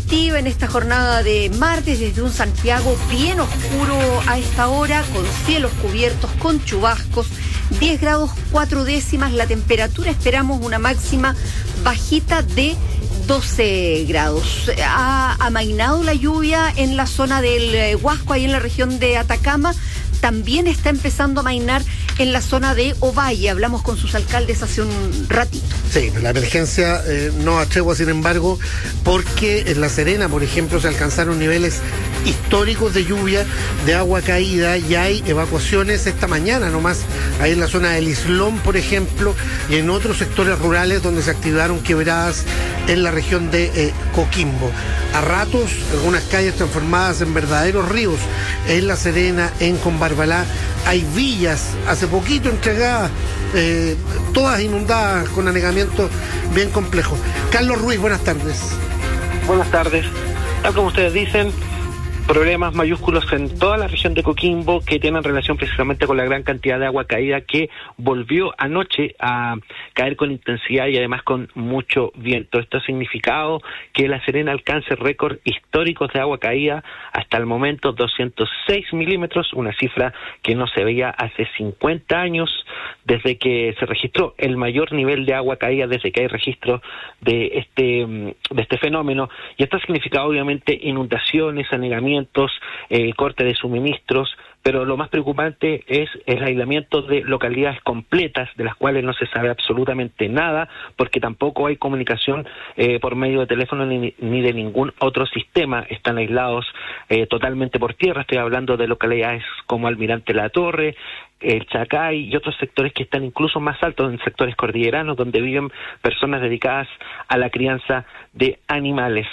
activa en esta jornada de martes desde un Santiago bien oscuro a esta hora, con cielos cubiertos, con chubascos, 10 grados 4 décimas la temperatura, esperamos una máxima bajita de 12 grados. Ha amainado la lluvia en la zona del Huasco, ahí en la región de Atacama. También está empezando a amainar en la zona de Ovalle. Hablamos con sus alcaldes hace un ratito. Sí, la emergencia no atregua, sin embargo, porque en La Serena, por ejemplo, se alcanzaron niveles históricos de lluvia, de agua caída, y hay evacuaciones esta mañana nomás, ahí en la zona del Islón, por ejemplo, y en otros sectores rurales donde se activaron quebradas en la región de Coquimbo. A ratos, algunas calles transformadas en verdaderos ríos, en La Serena, en Combarbalá, hay villas hace poquito entregadas, todas inundadas con anegamiento bien complejo. Carlos Ruiz, buenas tardes. Buenas tardes. Tal como ustedes dicen, problemas mayúsculos en toda la región de Coquimbo que tienen relación precisamente con la gran cantidad de agua caída que volvió anoche a caer con intensidad y además con mucho viento. Esto ha significado que La Serena alcance récord históricos de agua caída, hasta el momento 206 milímetros, una cifra que no se veía hace 50 años desde que se registró el mayor nivel de agua caída, desde que hay registro de este fenómeno. Y esto ha significado obviamente inundaciones, anegamientos, corte de suministros, pero lo más preocupante es el aislamiento de localidades completas de las cuales no se sabe absolutamente nada, porque tampoco hay comunicación por medio de teléfono ni de ningún otro sistema. Están aislados totalmente por tierra. Estoy hablando de localidades como Almirante La Torre, el Chacay y otros sectores que están incluso más altos, en sectores cordilleranos donde viven personas dedicadas a la crianza de animales.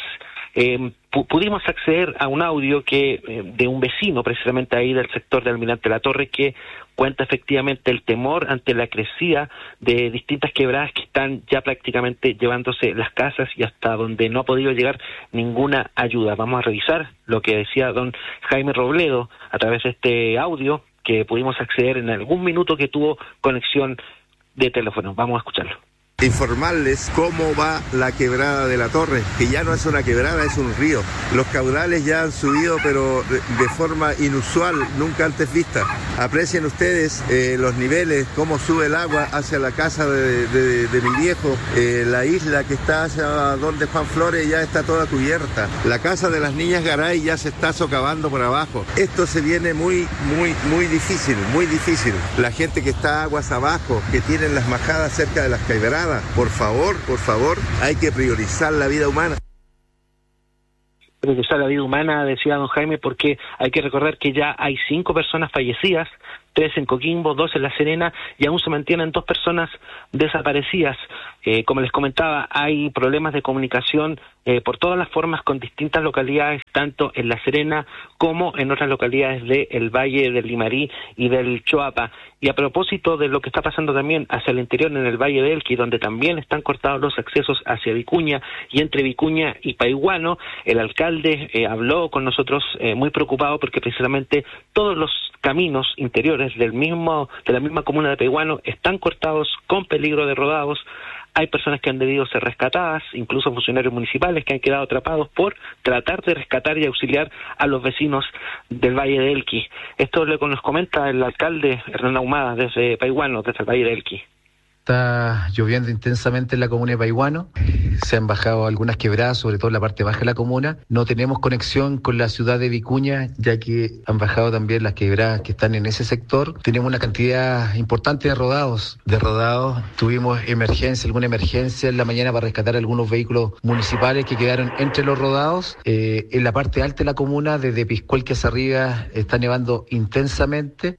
Pudimos acceder a un audio de un vecino precisamente ahí del sector de Almirante La Torre, que cuenta efectivamente el temor ante la crecida de distintas quebradas que están ya prácticamente llevándose las casas y hasta donde no ha podido llegar ninguna ayuda. Vamos a revisar lo que decía don Jaime Robledo a través de este audio que pudimos acceder en algún minuto que tuvo conexión de teléfono. Vamos a escucharlo. Informarles cómo va la quebrada de La Torre, que ya no es una quebrada, es un río. Los caudales ya han subido, pero de forma inusual, nunca antes vista. Aprecien ustedes los niveles, cómo sube el agua hacia la casa de mi viejo. La isla que está hacia donde Juan Flores ya está toda cubierta. La casa de las niñas Garay ya se está socavando por abajo. Esto se viene muy difícil, muy difícil. La gente que está aguas abajo, que tienen las majadas cerca de las quebradas, por favor, hay que priorizar la vida humana. Priorizar la vida humana, decía don Jaime, porque hay que recordar que ya hay 5 personas fallecidas, 3 en Coquimbo, 2 en La Serena, y aún se mantienen 2 personas desaparecidas. Como les comentaba, hay problemas de comunicación por todas las formas con distintas localidades, tanto en La Serena como en otras localidades del Valle del Limarí y del Choapa. Y a propósito de lo que está pasando también hacia el interior en el Valle del Elqui, donde también están cortados los accesos hacia Vicuña y entre Vicuña y Paihuano, el alcalde habló con nosotros muy preocupado porque precisamente todos los caminos interiores de la misma comuna de Paihuano están cortados con peligro de rodados. Hay personas que han debido ser rescatadas, incluso funcionarios municipales que han quedado atrapados por tratar de rescatar y auxiliar a los vecinos del Valle del Elqui. Esto nos comenta el alcalde Hernán Ahumada desde Paihuano, desde el Valle del Elqui. Está lloviendo intensamente en la comuna de Paihuano, se han bajado algunas quebradas, sobre todo en la parte baja de la comuna. No tenemos conexión con la ciudad de Vicuña, ya que han bajado también las quebradas que están en ese sector. Tenemos una cantidad importante de rodados. Tuvimos alguna emergencia en la mañana para rescatar algunos vehículos municipales que quedaron entre los rodados. En la parte alta de la comuna, desde Piscuelque hacia arriba, está nevando intensamente.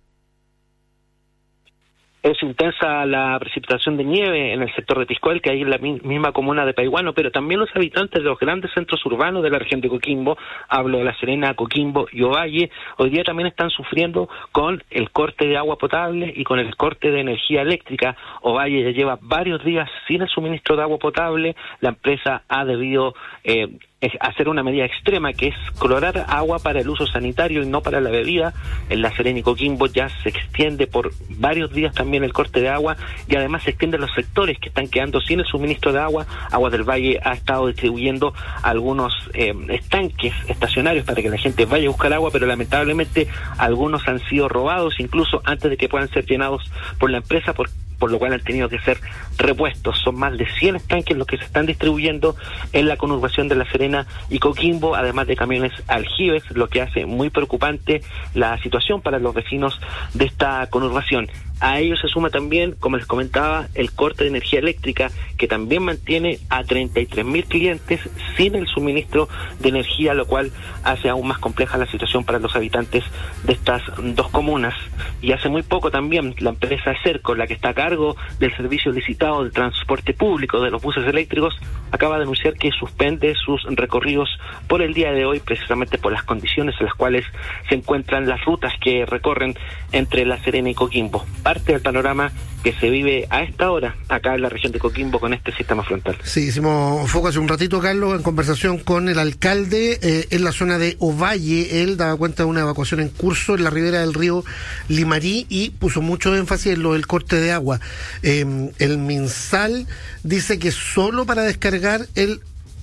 Es intensa la precipitación de nieve en el sector de Piscoel, que hay en la misma comuna de Paihuano, pero también los habitantes de los grandes centros urbanos de la región de Coquimbo, hablo de La Serena, Coquimbo y Ovalle, hoy día también están sufriendo con el corte de agua potable y con el corte de energía eléctrica. Ovalle ya lleva varios días sin el suministro de agua potable. La empresa ha debido hacer una medida extrema, que es clorar agua para el uso sanitario y no para la bebida. En La Serena y Coquimbo ya se extiende por varios días también el corte de agua, y además se extiende a los sectores que están quedando sin el suministro de agua. Aguas del Valle ha estado distribuyendo algunos estanques estacionarios para que la gente vaya a buscar agua, pero lamentablemente algunos han sido robados incluso antes de que puedan ser llenados por la empresa, por lo cual han tenido que ser repuestos. Son más de 100 estanques los que se están distribuyendo en la conurbación de La Serena y Coquimbo, además de camiones aljibes, lo que hace muy preocupante la situación para los vecinos de esta conurbación. A ello se suma también, como les comentaba, el corte de energía eléctrica, que también mantiene a 33.000 clientes sin el suministro de energía, lo cual hace aún más compleja la situación para los habitantes de estas dos comunas. Y hace muy poco también la empresa Serco, la que está a cargo del servicio licitado de transporte público de los buses eléctricos, acaba de anunciar que suspende sus recorridos por el día de hoy, precisamente por las condiciones en las cuales se encuentran las rutas que recorren entre La Serena y Coquimbo. Parte del panorama que se vive a esta hora acá en la región de Coquimbo con este sistema frontal. Sí, hicimos foco hace un ratito, Carlos, en conversación con el alcalde en la zona de Ovalle. Él daba cuenta de una evacuación en curso en la ribera del río Limarí y puso mucho énfasis en lo del corte de agua. El MinSal dice que solo para descargar el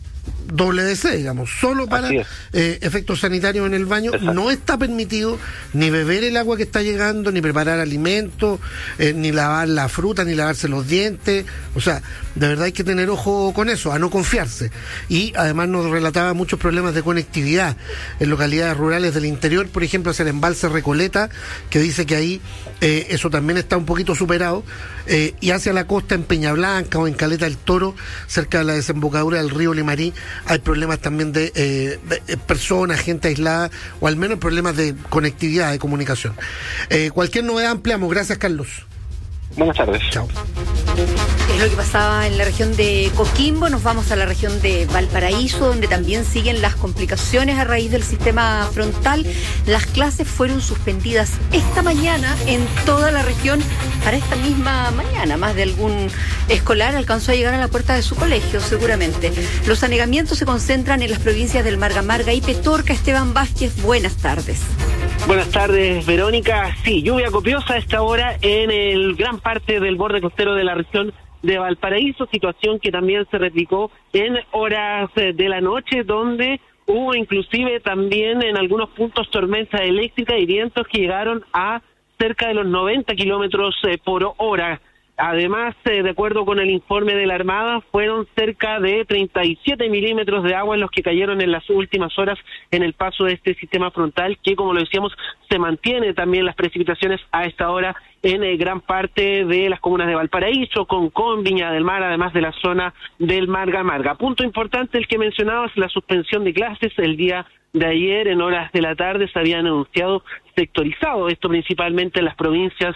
WC, digamos, solo para efectos sanitarios en el baño. Exacto. No está permitido ni beber el agua que está llegando, ni preparar alimentos, ni lavar la fruta, ni lavarse los dientes. O sea, de verdad hay que tener ojo con eso, a no confiarse. Y además nos relataba muchos problemas de conectividad en localidades rurales del interior, por ejemplo, hacia el embalse Recoleta, que dice que ahí eso también está un poquito superado, y hacia la costa en Peña Blanca o en Caleta del Toro, cerca de la desembocadura del río Limarí, hay problemas también de personas, gente aislada, o al menos problemas de conectividad, de comunicación. Cualquier novedad ampliamos. Gracias, Carlos. Buenas tardes. Chao. Es lo que pasaba en la región de Coquimbo. Nos vamos a la región de Valparaíso, donde también siguen las complicaciones a raíz del sistema frontal. Las clases fueron suspendidas esta mañana en toda la región. Para esta misma mañana, más de algún escolar alcanzó a llegar a la puerta de su colegio, seguramente. Los anegamientos se concentran en las provincias del Marga y Petorca. Esteban Vázquez, buenas tardes. Buenas tardes, Verónica. Sí, lluvia copiosa a esta hora en el gran parte del borde costero de la región de Valparaíso, situación que también se replicó en horas de la noche, donde hubo inclusive también en algunos puntos tormenta eléctrica y vientos que llegaron a cerca de los 90 kilómetros por hora. Además, de acuerdo con el informe de la Armada, fueron cerca de 37 milímetros de agua en los que cayeron en las últimas horas en el paso de este sistema frontal, que, como lo decíamos, se mantiene también las precipitaciones a esta hora en gran parte de las comunas de Valparaíso, Concón, Viña del Mar, además de la zona del Marga. Punto importante el que mencionabas, la suspensión de clases el día de ayer en horas de la tarde se habían anunciado sectorizado, esto principalmente en las provincias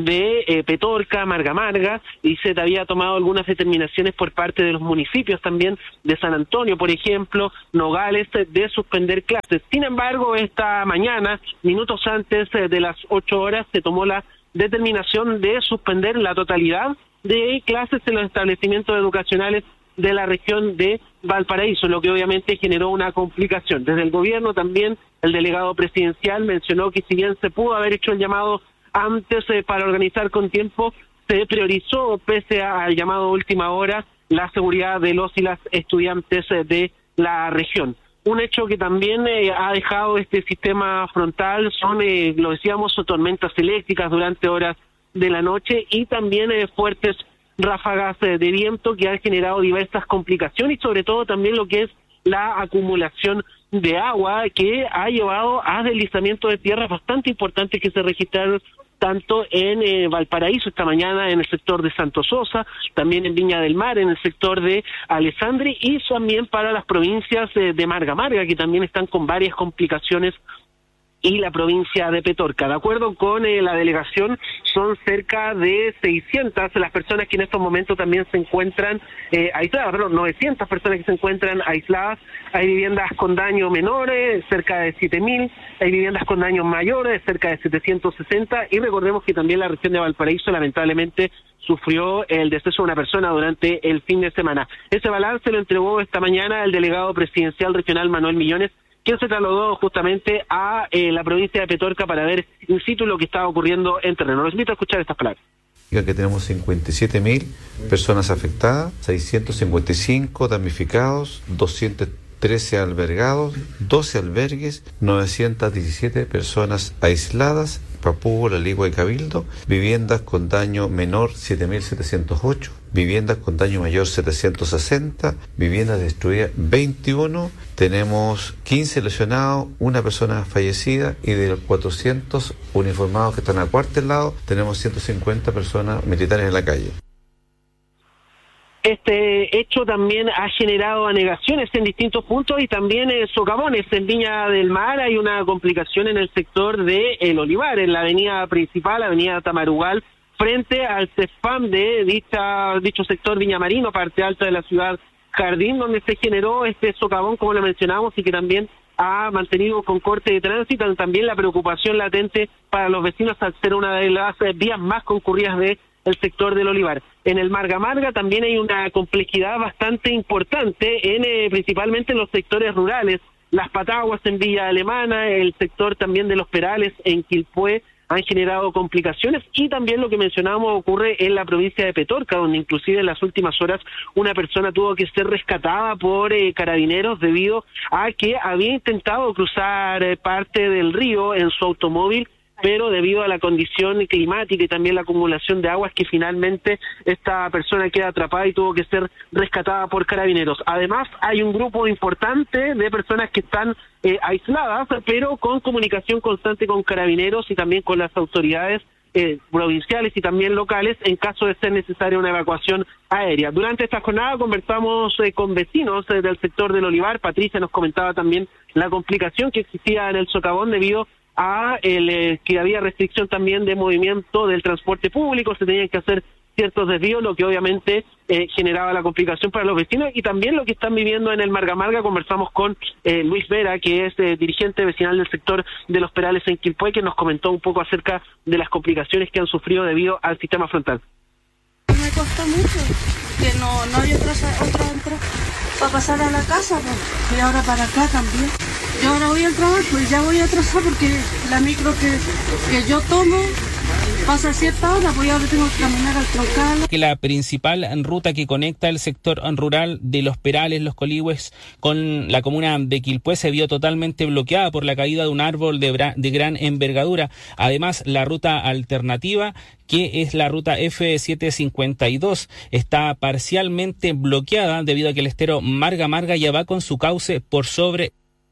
de Petorca, Marga, y se había tomado algunas determinaciones por parte de los municipios también de San Antonio, por ejemplo, Nogales, de suspender clases. Sin embargo, esta mañana, minutos antes de las 8 horas, se tomó la determinación de suspender la totalidad de clases en los establecimientos educacionales de la región de Valparaíso, lo que obviamente generó una complicación. Desde el gobierno también el delegado presidencial mencionó que si bien se pudo haber hecho el llamado antes para organizar con tiempo, se priorizó, pese al llamado última hora, la seguridad de los y las estudiantes de la región. Un hecho que también ha dejado este sistema frontal son, lo decíamos, tormentas eléctricas durante horas de la noche y también fuertes ráfagas de viento que han generado diversas complicaciones y sobre todo también lo que es la acumulación de agua que ha llevado a deslizamientos de tierra bastante importantes que se registraron tanto en Valparaíso esta mañana en el sector de Santo Sosa, también en Viña del Mar, en el sector de Alessandri y también para las provincias de Marga, que también están con varias complicaciones, y la provincia de Petorca. De acuerdo con la delegación, son cerca de 600 las personas que en estos momentos también se encuentran aisladas, 900 personas que se encuentran aisladas. Hay viviendas con daño menores, cerca de 7.000, hay viviendas con daños mayores, cerca de 760, y recordemos que también la región de Valparaíso lamentablemente sufrió el deceso de una persona durante el fin de semana. Ese balance lo entregó esta mañana el delegado presidencial regional Manuel Millones, quien se trasladó justamente a la provincia de Petorca para ver in situ lo que estaba ocurriendo en terreno. Los invito a escuchar estas palabras. Que tenemos 57.000 personas afectadas, 655 damnificados, 213 albergados, 12 albergues, 917 personas aisladas, Papúa, La Ligua y Cabildo, viviendas con daño menor 7.708, viviendas con daño mayor 760, viviendas destruidas 21, tenemos 15 lesionados, una persona fallecida y de los 400 uniformados que están acuartelados, tenemos 150 personas militares en la calle. Este hecho también ha generado anegaciones en distintos puntos y también socavones. En Viña del Mar hay una complicación en el sector de El Olivar, en la avenida principal, avenida Tamarugal, frente al CEFAM de dicho sector Viña Marino, parte alta de la ciudad Jardín, donde se generó este socavón, como lo mencionamos, y que también ha mantenido con corte de tránsito. También la preocupación latente para los vecinos al ser una de las vías más concurridas de el sector del Olivar. En el Marga Marga también hay una complejidad bastante importante, principalmente en los sectores rurales. Las Pataguas en Villa Alemana, el sector también de Los Perales en Quilpué, han generado complicaciones, y también lo que mencionábamos ocurre en la provincia de Petorca, donde inclusive en las últimas horas una persona tuvo que ser rescatada por carabineros debido a que había intentado cruzar parte del río en su automóvil, pero debido a la condición climática y también la acumulación de aguas, que finalmente esta persona queda atrapada y tuvo que ser rescatada por carabineros. Además, hay un grupo importante de personas que están aisladas, pero con comunicación constante con carabineros y también con las autoridades provinciales y también locales en caso de ser necesaria una evacuación aérea. Durante esta jornada conversamos con vecinos del sector del Olivar. Patricia nos comentaba también la complicación que existía en el socavón debido a que había restricción también de movimiento del transporte público, se tenían que hacer ciertos desvíos, lo que obviamente generaba la complicación para los vecinos, y también lo que están viviendo en el Marga Marga. Conversamos con Luis Vera, que es dirigente vecinal del sector de Los Perales en Quilpué, que nos comentó un poco acerca de las complicaciones que han sufrido debido al sistema frontal. Me costó mucho, que no hay otra entrada para pasar a la casa, pues, y ahora para acá también. Yo ahora voy al trabajo y ya voy atrasada porque la micro que yo tomo pasa a cierta hora, pues ahora tengo que caminar al troncal. Que la principal ruta que conecta el sector rural de Los Perales, Los Coligües, con la comuna de Quilpué se vio totalmente bloqueada por la caída de un árbol de gran envergadura. Además, la ruta alternativa, que es la ruta F752, está parcialmente bloqueada debido a que el estero Marga Marga ya va con su cauce por sobre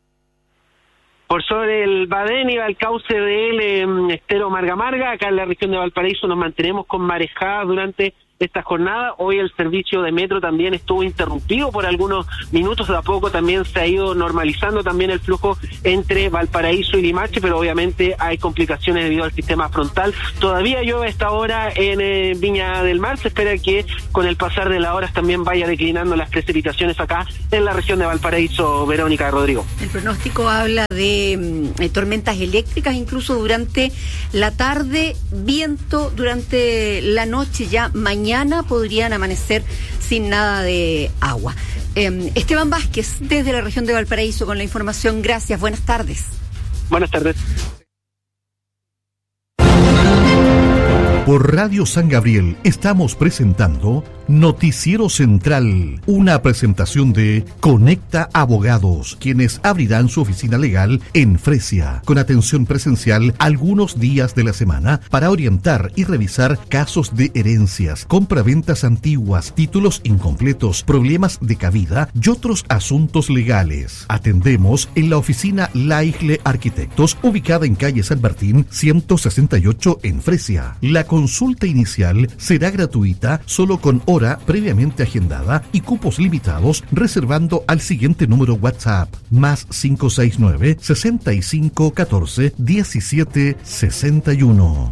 el Badén y el cauce del estero Marga Marga. Acá en la región de Valparaíso nos mantenemos con marejadas durante esta jornada. Hoy el servicio de metro también estuvo interrumpido por algunos minutos, de a poco también se ha ido normalizando también el flujo entre Valparaíso y Limache, pero obviamente hay complicaciones debido al sistema frontal. Todavía llueve a esta hora en Viña del Mar, se espera que con el pasar de las horas también vaya declinando las precipitaciones acá en la región de Valparaíso. Verónica, Rodrigo. El pronóstico habla de tormentas eléctricas incluso durante la tarde, viento durante la noche. Ya mañana podrían amanecer sin nada de agua. Esteban Vázquez, desde la región de Valparaíso, con la información. Gracias, buenas tardes. Buenas tardes. Por Radio San Gabriel estamos presentando Noticiero Central, una presentación de Conecta Abogados, quienes abrirán su oficina legal en Fresia, con atención presencial algunos días de la semana para orientar y revisar casos de herencias, compraventas antiguas, títulos incompletos, problemas de cabida y otros asuntos legales. Atendemos en la oficina Laigle Arquitectos, ubicada en calle San Martín 168 en Fresia. La consulta inicial será gratuita, solo con hora previamente agendada y cupos limitados, reservando al siguiente número WhatsApp, más 569 6514 1761.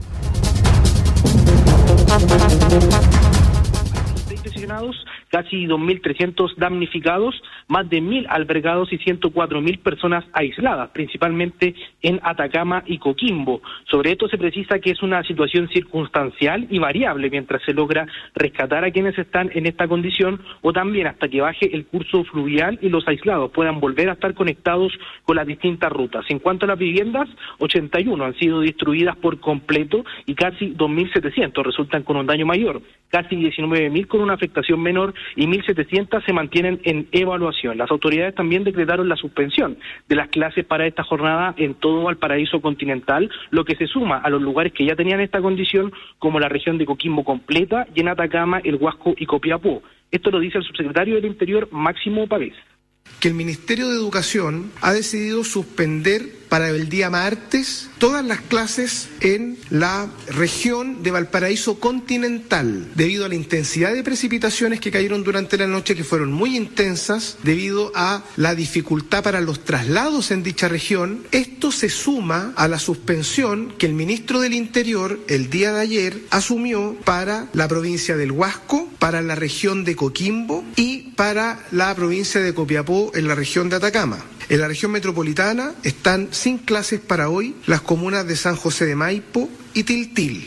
casi 2.300 damnificados, más de 1.000 albergados y 104.000 personas aisladas, principalmente en Atacama y Coquimbo. Sobre esto se precisa que es una situación circunstancial y variable mientras se logra rescatar a quienes están en esta condición o también hasta que baje el curso fluvial y los aislados puedan volver a estar conectados con las distintas rutas. En cuanto a las viviendas, 81 han sido destruidas por completo y casi 2.700 resultan con un daño mayor, casi 19.000 con una afectación menor y 1.700 se mantienen en evaluación. Las autoridades también decretaron la suspensión de las clases para esta jornada en todo Valparaíso continental, lo que se suma a los lugares que ya tenían esta condición, como la región de Coquimbo completa y en Atacama, El Huasco y Copiapó. Esto lo dice el subsecretario del Interior, Máximo Pavés. Que el Ministerio de Educación ha decidido suspender para el día martes todas las clases en la región de Valparaíso continental, debido a la intensidad de precipitaciones que cayeron durante la noche, que fueron muy intensas, debido a la dificultad para los traslados en dicha región. Esto se suma a la suspensión que el ministro del Interior el día de ayer asumió para la provincia del Huasco, para la región de Coquimbo y para la provincia de Copiapó en la región de Atacama. En la región metropolitana están sin clases para hoy las comunas de San José de Maipo y Tiltil.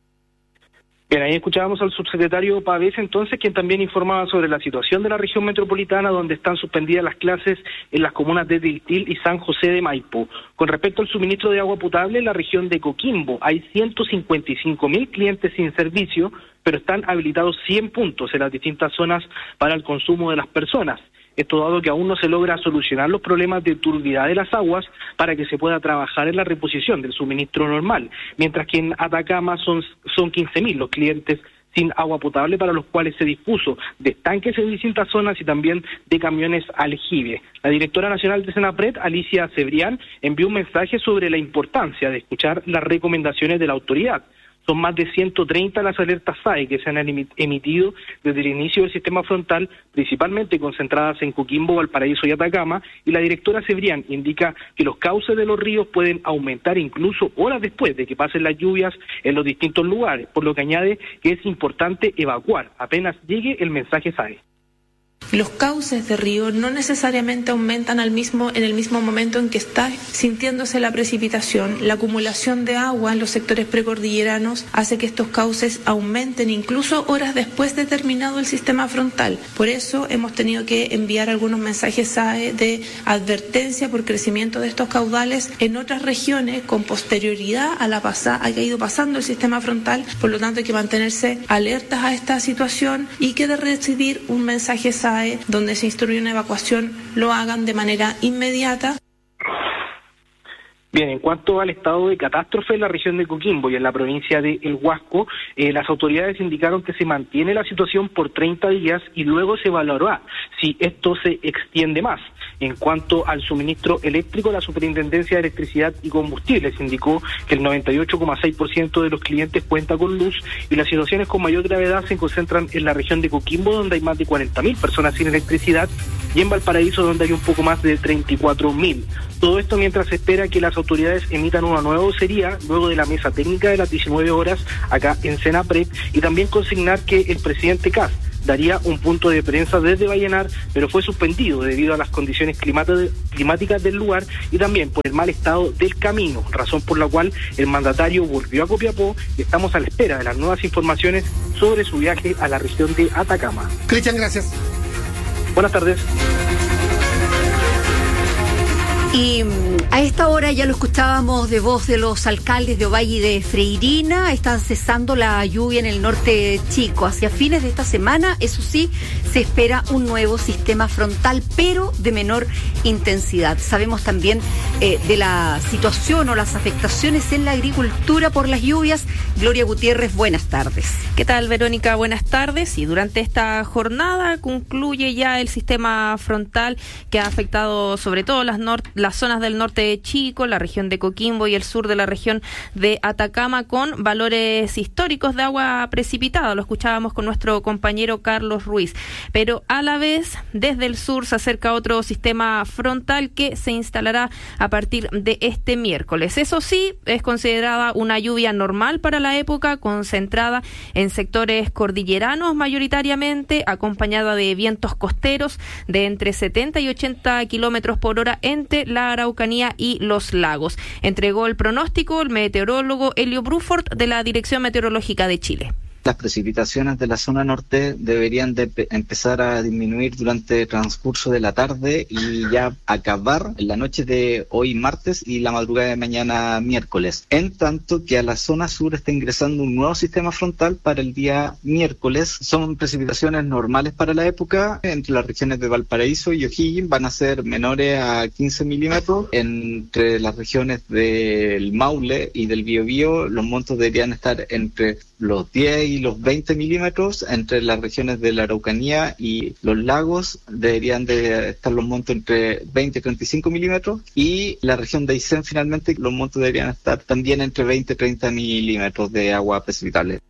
Bien, ahí escuchábamos al subsecretario Pavés entonces, quien también informaba sobre la situación de la región metropolitana, donde están suspendidas las clases en las comunas de Tiltil y San José de Maipo. Con respecto al suministro de agua potable, en la región de Coquimbo hay 155.000 clientes sin servicio, pero están habilitados 100 puntos en las distintas zonas para el consumo de las personas. Esto dado que aún no se logra solucionar los problemas de turbidez de las aguas para que se pueda trabajar en la reposición del suministro normal, mientras que en Atacama son 15.000 los clientes sin agua potable para los cuales se dispuso de estanques en distintas zonas y también de camiones aljibe. La directora nacional de Senapred, Alicia Cebrián, envió un mensaje sobre la importancia de escuchar las recomendaciones de la autoridad. Son más de 130 las alertas SAE que se han emitido desde el inicio del sistema frontal, principalmente concentradas en Coquimbo, Valparaíso y Atacama, y la directora Cebrián indica que los cauces de los ríos pueden aumentar incluso horas después de que pasen las lluvias en los distintos lugares, por lo que añade que es importante evacuar apenas llegue el mensaje SAE. Los cauces de río no necesariamente aumentan en el mismo momento en que está sintiéndose la precipitación. La acumulación de agua en los sectores precordilleranos hace que estos cauces aumenten incluso horas después de terminado el sistema frontal. Por eso hemos tenido que enviar algunos mensajes SAE de advertencia por crecimiento de estos caudales en otras regiones con posterioridad a que ha ido pasando el sistema frontal. Por lo tanto, hay que mantenerse alertas a esta situación y que de recibir un mensaje SAE donde se instruye una evacuación, lo hagan de manera inmediata. Bien, en cuanto al estado de catástrofe en la región de Coquimbo y en la provincia de El Huasco, las autoridades indicaron que se mantiene la situación por 30 días y luego se evaluará si esto se extiende más. En cuanto al suministro eléctrico, la Superintendencia de Electricidad y Combustibles indicó que el 98,6% de los clientes cuenta con luz y las situaciones con mayor gravedad se concentran en la región de Coquimbo, donde hay más de 40.000 personas sin electricidad, y en Valparaíso, donde hay un poco más de 34.000. Todo esto mientras se espera que las autoridades emitan una nueva vocería luego de la mesa técnica de las 19 horas acá en Senapred, y también consignar que el presidente Kast daría un punto de prensa desde Vallenar, pero fue suspendido debido a las condiciones climáticas del lugar y también por el mal estado del camino, razón por la cual el mandatario volvió a Copiapó y estamos a la espera de las nuevas informaciones sobre su viaje a la región de Atacama. Cristian, gracias. Buenas tardes. Y a esta hora ya lo escuchábamos de voz de los alcaldes de Ovalle y de Freirina. Están cesando la lluvia en el norte chico. Hacia fines de esta semana, eso sí, se espera un nuevo sistema frontal, pero de menor intensidad. Sabemos también de la situación o las afectaciones en la agricultura por las lluvias. Gloria Gutiérrez, buenas tardes. ¿Qué tal, Verónica? Buenas tardes. Y durante esta jornada concluye ya el sistema frontal que ha afectado sobre todo las zonas del norte norte chico, la región de Coquimbo y el sur de la región de Atacama con valores históricos de agua precipitada. Lo escuchábamos con nuestro compañero Carlos Ruiz. Pero a la vez, desde el sur se acerca otro sistema frontal que se instalará a partir de este miércoles. Eso sí, es considerada una lluvia normal para la época, concentrada en sectores cordilleranos mayoritariamente, acompañada de vientos costeros de entre 70 y 80 kilómetros por hora entre la Araucanía y los lagos. Entregó el pronóstico el meteorólogo Elio Bruford de la Dirección Meteorológica de Chile. Las precipitaciones de la zona norte deberían de empezar a disminuir durante el transcurso de la tarde y ya acabar en la noche de hoy martes y la madrugada de mañana miércoles. En tanto que a la zona sur está ingresando un nuevo sistema frontal para el día miércoles. Son precipitaciones normales para la época. Entre las regiones de Valparaíso y O'Higgins van a ser menores a 15 milímetros. Entre las regiones del Maule y del Biobío los montos deberían estar entre los 10 y los 20 milímetros. Entre las regiones de la Araucanía y los lagos deberían de estar los montos entre 20 y 35 milímetros, y la región de Aysén finalmente los montos deberían estar también entre 20 y 30 milímetros de agua precipitable.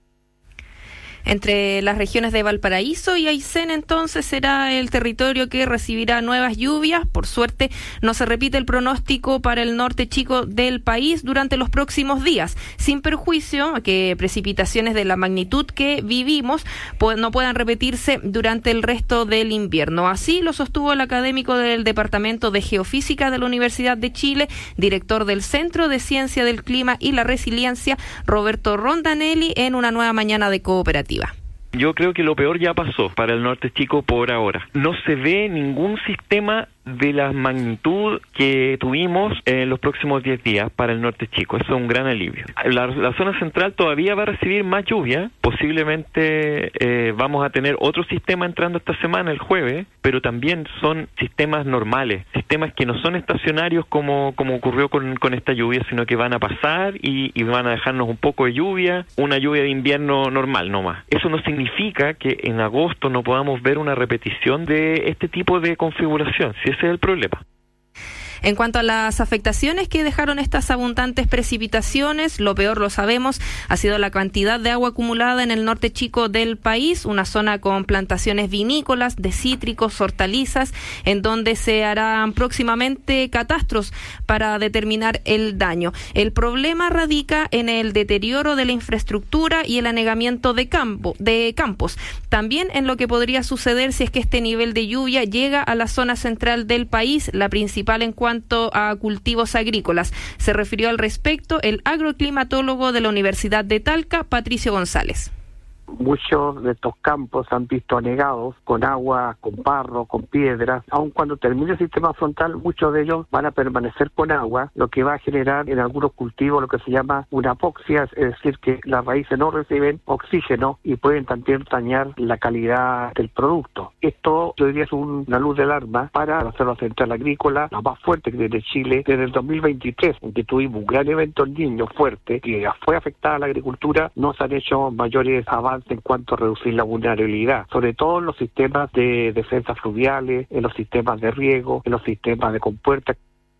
Entre las regiones de Valparaíso y Aysén, entonces, será el territorio que recibirá nuevas lluvias. Por suerte, no se repite el pronóstico para el norte chico del país durante los próximos días, sin perjuicio a que precipitaciones de la magnitud que vivimos no puedan repetirse durante el resto del invierno. Así lo sostuvo el académico del Departamento de Geofísica de la Universidad de Chile, director del Centro de Ciencia del Clima y la Resiliencia, Roberto Rondanelli, en una nueva mañana de Cooperativa. Yo creo que lo peor ya pasó para el norte chico por ahora. No se ve ningún sistema de la magnitud que tuvimos en los próximos 10 días para el norte chico. Eso es un gran alivio. La zona central todavía va a recibir más lluvia. Posiblemente vamos a tener otro sistema entrando esta semana, el jueves, pero también son sistemas normales, sistemas que no son estacionarios como ocurrió con esta lluvia, sino que van a pasar y van a dejarnos un poco de lluvia, una lluvia de invierno normal nomás. Eso no significa que en agosto no podamos ver una repetición de este tipo de configuración. Si ese es el problema. En cuanto a las afectaciones que dejaron estas abundantes precipitaciones, lo peor, lo sabemos, ha sido la cantidad de agua acumulada en el norte chico del país, una zona con plantaciones vinícolas, de cítricos, hortalizas, en donde se harán próximamente catastros para determinar el daño. El problema radica en el deterioro de la infraestructura y el anegamiento de campos. También en lo que podría suceder si es que este nivel de lluvia llega a la zona central del país, la principal en cuanto a cultivos agrícolas. Se refirió al respecto el agroclimatólogo de la Universidad de Talca, Patricio González. Muchos de estos campos se han visto anegados con agua, con barro, con piedras. Aun cuando termine el sistema frontal, muchos de ellos van a permanecer con agua, lo que va a generar en algunos cultivos lo que se llama una apoxia, es decir, que las raíces no reciben oxígeno y pueden también dañar la calidad del producto. Esto, yo diría, es una luz de alarma para la zona central agrícola, la más fuerte que tiene Chile desde el 2023, en que tuvimos un gran evento El Niño fuerte, que fue afectada a la agricultura. No se han hecho mayores avances en cuanto a reducir la vulnerabilidad, sobre todo en los sistemas de defensas fluviales, en los sistemas de riego, en los sistemas de compuertas.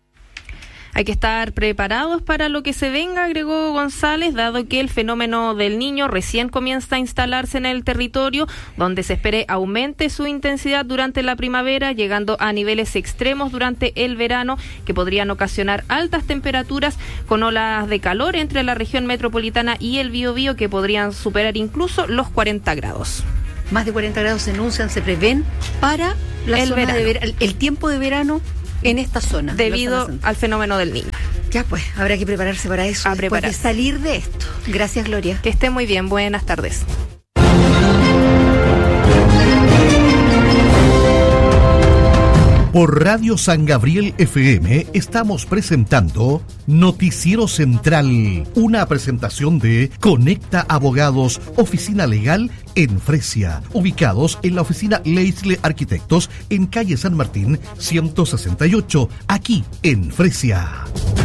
Hay que estar preparados para lo que se venga, agregó González, dado que el fenómeno del Niño recién comienza a instalarse en el territorio, donde se espere aumente su intensidad durante la primavera, llegando a niveles extremos durante el verano, que podrían ocasionar altas temperaturas con olas de calor entre la región metropolitana y el Biobío, que podrían superar incluso los 40 grados. Más de 40 grados se anuncian, se prevén para la zona el tiempo de verano en esta zona. Debido al fenómeno del Niño. Ya pues, habrá que prepararse para eso, después de salir de esto. Gracias, Gloria. Que esté muy bien, buenas tardes. Por Radio San Gabriel FM estamos presentando Noticiero Central, una presentación de Conecta Abogados, oficina legal en Fresia, ubicados en la oficina Leisle Arquitectos en calle San Martín 168, aquí en Fresia.